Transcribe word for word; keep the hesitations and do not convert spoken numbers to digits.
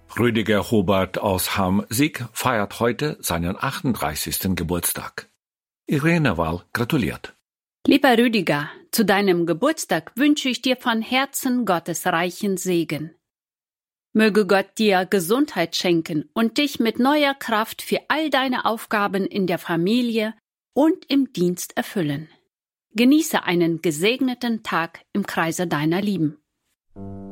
Rüdiger Hubert aus Ham-Sieg feiert heute seinen achtunddreißigsten Geburtstag. Irene Wall gratuliert. Lieber Rüdiger, zu deinem Geburtstag wünsche ich dir von Herzen Gottes reichen Segen. Möge Gott dir Gesundheit schenken und dich mit neuer Kraft für all deine Aufgaben in der Familie und im Dienst erfüllen. Genieße einen gesegneten Tag im Kreise deiner Lieben.